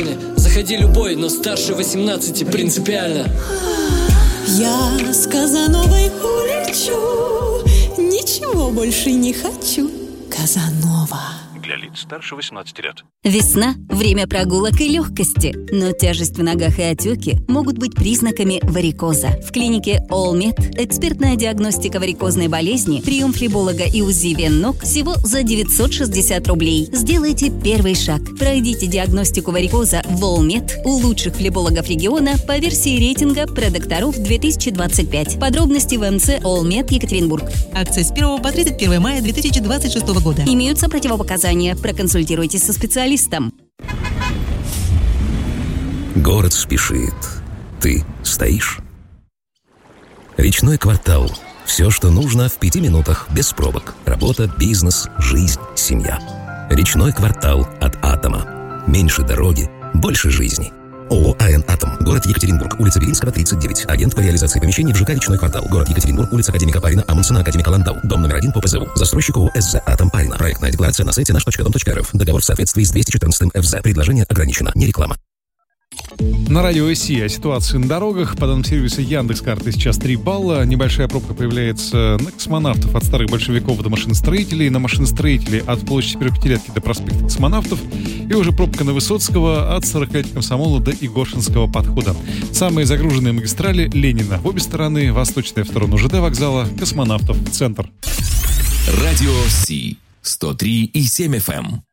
Гагарины. Заходи любой, но старше 18 принципиально. Я с Казановой улечу, ничего больше не хочу. Казанова. Для лиц старше 18 лет. Весна – время прогулок и легкости, но тяжесть в ногах и отеки могут быть признаками варикоза. В клинике All-Med экспертная диагностика варикозной болезни, прием флеболога и УЗИ вен ног всего за 960 рублей. Сделайте первый шаг. Пройдите диагностику варикоза в All-Med у лучших флебологов региона по версии рейтинга продокторов 2025. Подробности в МЦ All-Med Екатеринбург. Акция с 1 по 31 мая 2026 года. Имеются противопоказания. Проконсультируйтесь со специалистом. Город спешит. Ты стоишь? Речной квартал. Все, что нужно в 5 минутах, без пробок. Работа, бизнес, жизнь, семья. Речной квартал от Атома. Меньше дороги, больше жизни. ООО «АН Атом». Город Екатеринбург. Улица Белинского, 39. Агент по реализации помещений в ЖК «Речной квартал». Город Екатеринбург. Улица Академика Парина, Амундсена, Академика Ландау. Дом номер 1 по ПЗУ. Застройщик ООО «СЗ Атом Парина». Проектная декларация на сайте наш.дом.рф. Договор в соответствии с 214 ФЗ. Предложение ограничено. Не реклама. На радио ИСИ о ситуации на дорогах. По данным сервиса Яндекс.Карты сейчас 3 балла. Небольшая пробка появляется на космонавтов от старых большевиков до машиностроителей, на машиностроителей от площади Первопятилетки до проспекта Космонавтов, и уже пробка на Высоцкого от 40-летнего Комсомола до Егоршинского подхода. Самые загруженные магистрали Ленина в обе стороны, восточная в сторону ЖД вокзала, Космонавтов в центр. Радио Си 103,7 FM.